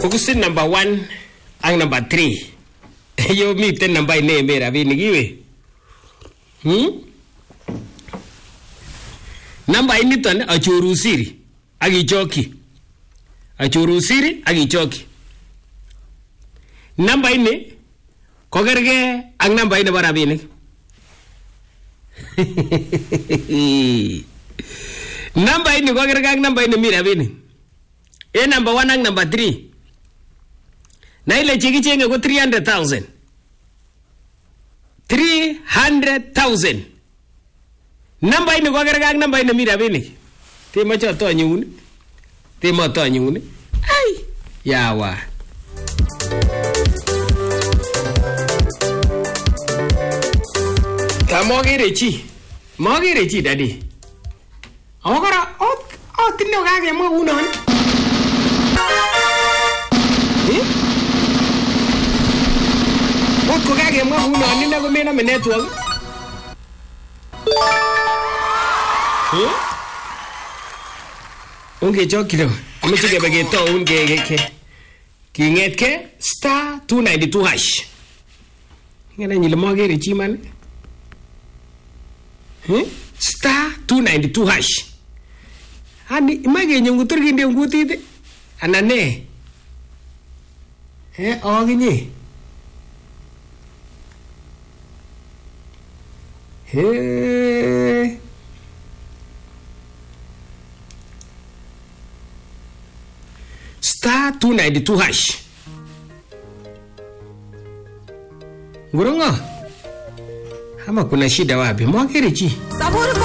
Bokusin number 1 ang number 3. Yo miten number ine mera bini giwe. Number ini ton achurusiri agichoki. Achurusiri agichoki. Number ini kogerge ang number ini barabinik. Number ini kogerge ang number ini mira bini. Number 1 ang number 3. Na ile chikichenge ko 300,000. 300,000. Number ini kogerge ang number ini mira bini. Tema cho to nyun. Tema to nyun. Ai, yawa. Mogere chi daddy. Awakara tinno kage mo unon. Ko kage mo unon ni nago mena network. Unge jokiro. Amechige bage to unge ke. Kingetke star 292 hash. Ngana nyile mogere chi man. Star 292 hash. Hani image nyungu turginde ngutide anane. Oginye. Star 292 hash. Ngurunga. Ama kuna shida wapi? Mwakere chi.